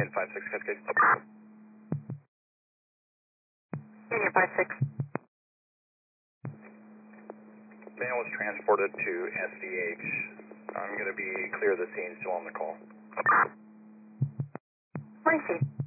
In 56 Cascade. Union 56. Man was transported to SDH. I'm going to be clear of the scene, still on the call. Receive.